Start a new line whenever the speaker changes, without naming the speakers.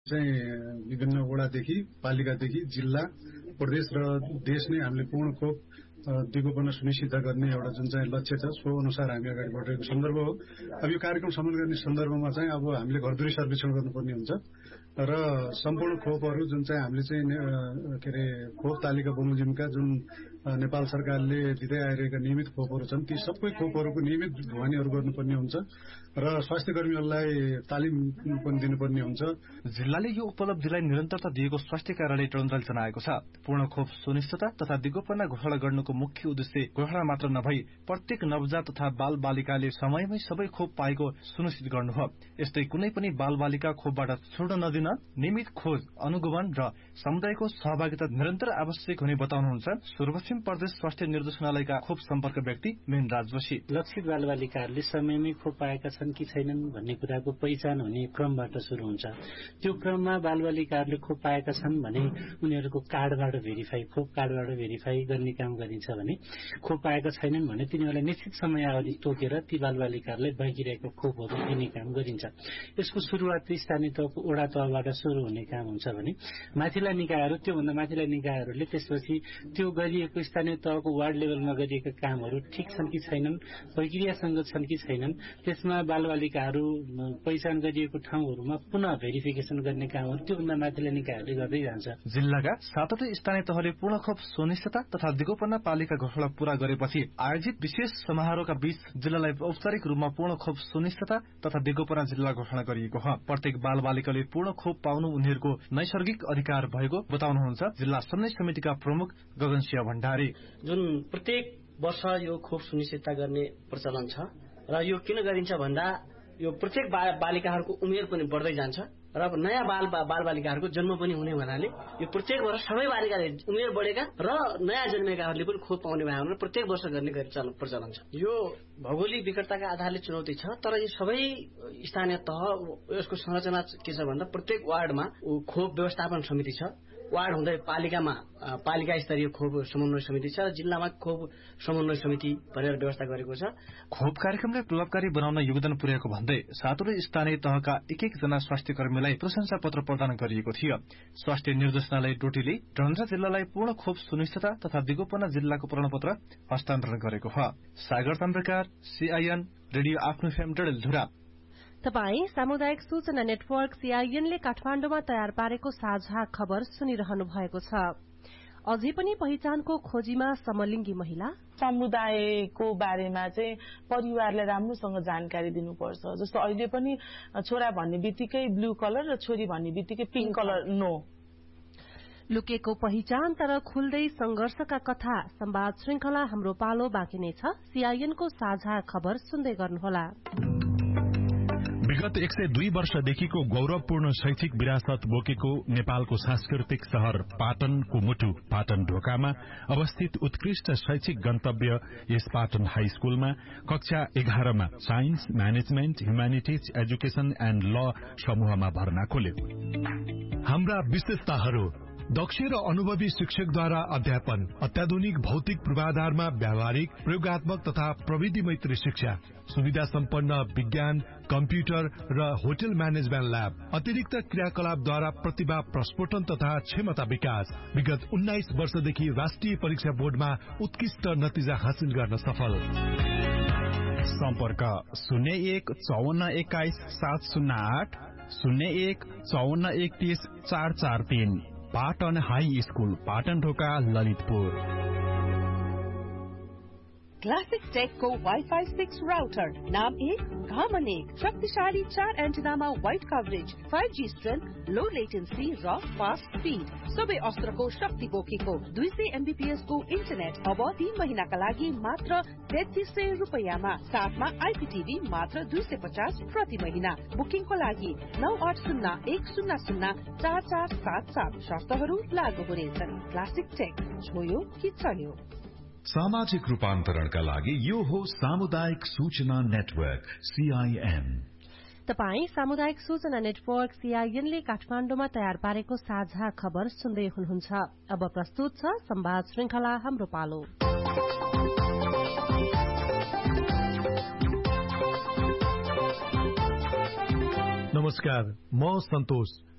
चाहिँ विभिन्न वडादेखि पालिकादेखि जिल्ला प्रदेश र देश नै हामीले पूर्ण खोप दिगोपना सुनिश्चित गर्ने एउटा जुन चाहिँ लक्ष्य छ सो अनुसार हामी अगाडि बढेको सन्दर्भ हो। अब यो कार्यक्रम सम्पन्न गर्ने सन्दर्भमा चाहिँ अब हामीले घरधुरी सर्वेक्षण गर्नुपर्ने हुन्छ र सम्पूर्ण खोपहरू जुन चाहिँ हामीले चाहिँ के अरे खोप तालिका बमोजिमका जुन नेपाल सरकारले दिँदै आइरहेका नियमित खोपहरू छन् ती सबै खोपहरूको नियमित ढुवानीहरू गर्नुपर्ने हुन्छ र स्वास्थ्य कर्मीहरूलाई तालिम पनि दिनुपर्ने हुन्छ।
जिल्लाले यो उपलब्धिलाई निरन्तरता दिएको स्वास्थ्य कार्यालय टन्जलले जनाएको छ। पूर्ण खोप सुनिश्चितता तथा दिगोपना घोषणा गर्नुको मुख्य उद्देश्य घोषणा मात्र नभई प्रत्येक नवजात तथा बाल बालिकाले समयमै सबै खोप पाएको सुनिश्चित गर्नु हो। यस्तै कुनै पनि बाल बालिका खोपबाट छोड्न नदिन नियमित खोज अनुगमन र समुदायको सहभागिता निरन्तर आवश्यक हुने बताउनुहुन्छ सुदूरपश्चिम प्रदेश स्वास्थ्य निर्देशनालयका खोप सम्पर्क व्यक्ति मेनराज जोशी।
लक्षित बालबालिकाहरूले समयमै खोप पाएका छन् कि छैनन् भन्ने कुराको पहिचान हुने क्रमबाट सुरु हुन्छ। त्यो क्रममा बालबालिकाहरूले खोप पाएका छन् भने उनीहरूको कार्डबाट भेरिफाई खोप कार्डबाट भेरिफाई गर्ने काम गरिन्छ भने खोप पाएका छैनन् भने तिनीहरूलाई निश्चित समय अवधि तोकेर ती बालबालिकाहरूलाई बाँकी रहेको खोपहरू दिने काम गरिन्छ। यसको सुरुवात स्थानीय तहको वडा तहबाट सुरु हुने काम हुन्छ भने माथिल्ला निकायहरू त्योभन्दा माथिल्ला निकायहरूले त्यसपछि त्यो गरिएको स्थानीय तहको वार्ड लेभलमा गरिएका कामहरू ठिक छन् कि छैनन् प्रक्रियासँग छन् कि छैनन् त्यसमा बालबालिकाहरू पहिचान गरिएको ठाउँहरूमा पुनः भेरिफिकेसन गर्ने कामहरू त्योभन्दा माथिल्ला निकायहरूले गर्दै जान्छ।
जिल्लाका 7वटै स्थानीय तहले पूर्ण खोप सुनिश्चितता तथा दिगोपना पालिका घोषणा पूरा गरेपछि आयोजित विशेष समारोहका बीच जिल्लालाई औपचारिक रूपमा पूर्ण खोप सुनिश्चितता तथा दिगोपना जिल्ला घोषणा गरिएको हो। प्रत्येक बाल बालिकाले पूर्ण खोप पाउनु उनीहरूको नैसर्गिक अधिकार भएको बताउनुहुन्छ जिल्ला समन्वय समितिका प्रमुख गगनसिंह भण्डारी।
जुन प्रत्येक वर्ष यो खोप सुनिश्चितता गर्ने प्रचलन छ र यो किन गरिन्छ भन्दा यो प्रत्येक बालिकाहरूको उमेर पनि बढ्दै जान्छ र नयाँ बालबालिकाहरूको जन्म पनि हुने हुनाले यो प्रत्येक वर्ष सबै बालिकाले उमेर बढेका र नयाँ जन्मेकाहरूले पनि खोप पाउने भएर प्रत्येक वर्ष गर्ने प्रचलन छ। यो भौगोलिक विकटताका आधारले चुनौती छ तर यो सबै स्थानीय तह यसको संरचना के छ भन्दा प्रत्येक वार्डमा खोप व्यवस्थापन समिति छ। वार्ड हुँदै पालिकामा पालिका स्तरीय खोप समन्वय समिति छ र जिल्लामा खोप समन्वय समिति भनेर व्यवस्था गरेको छ।
खोप कार्यक्रमलाई प्रभावकारी बनाउन योगदान पुर्याएको भन्दै 7वटै स्थानीय तहका एक जना स्वास्थ्य कर्मीलाई प्रशंसा पत्र प्रदान गरिएको थियो। स्वास्थ्य निर्देशनालय डोटीले डन्जा जिल्लालाई पूर्ण खोप सुनिश्चितता तथा दिगोपना जिल्लाको प्रमाणपत्र हस्तान्तरण गरेको हो। सागर ताम्रकार CIN रेडियो आफ्नो फेम डडेलधुरा।
तपाई सामुदायिक सूचना नेटवर्क CINले काठमाडौँमा तयार पारेको साझा खबर सुनिरहनु भएको छ। अझै पनि पहिचानको खोजीमा समलिङ्गी महिला
समुदायको बारेमा चाहिँ परिवारलाई राम्रोसँग जानकारी दिनुपर्छ। जस्तो अहिले पनि छोरा भन्ने बित्तिकै ब्लू कलर र छोरी भन्ने बित्तिकै पिंक कलर नो।
लुकेको पहिचान तर खुल्दै संघर्षका कथा संवाद श्रृंखला हाम्रो पालो बाँकी नै छ। CINको साझा खबर सुन्दै गर्नुहोला।
विगत 102 वर्षदेखिको गौरवपूर्ण शैक्षिक विरासत बोकेको नेपालको सांस्कृतिक शहर पाटनको मुटु पाटन ढोकामा अवस्थित उत्कृष्ट शैक्षिक गन्तव्य यस पाटन हाई स्कूलमा कक्षा 11 मा science management humanities education and ल समूहमा भर्ना खोल्यो।
हाम्रा विशेषताहरू दक्ष र अनुभवी शिक्षकद्वारा अध्यापन, अत्याधुनिक भौतिक पूर्वाधारमा व्यावहारिक प्रयोगात्मक तथा प्रविधि मैत्री शिक्षा, सुविधा सम्पन्न विज्ञान कम्प्युटर र होटल म्यानेजमेन्ट ल्याब, अतिरिक्त क्रियाकलापद्वारा प्रतिभा प्रस्फोटन तथा क्षमता विकास। विगत 19 वर्षदेखि राष्ट्रिय परीक्षा बोर्डमा उत्कृष्ट नतिजा हासिल गर्न सफल।
सम्पर्क 01 54 21 708 01 54 31 443। पाटन हाई स्कूल पाटन ढोका ललितपुर।
क्लासिक टेकको वाइफाई 6 राउटर नाम 1 घामन 1 शक्तिशाली 4 एन्टेनामा वाइड कभरेज 5G स्ट्रेन्थ लो लेटेन्सी र फास्ट स्पीड सबै अस्त्रको शक्ति बोकेको 200 MBPS को इन्टरनेट अब 3 महिनाका लागि मात्र 3300 रुपैयाँमा साथमा IPTV मात्र 250 प्रति महिना। बुकिङको लागि 9801004477 शर्तहरू लागू हुनेछन्। क्लासिक टेक छोयो कि चल्यो।
सामाजिक रूपान्तरणका लागि यो हो सामुदायिक सूचना नेटवर्क CIN।
तपाई सामुदायिक सूचना नेटवर्क CINले काठमाडौँमा तयार पारेको साझा खबर सुन्दै हुनुहुन्छ। अब प्रस्तुत छ संवाद श्रृंखला हाम्रो पालो।
नमस्कार, म सन्तोष।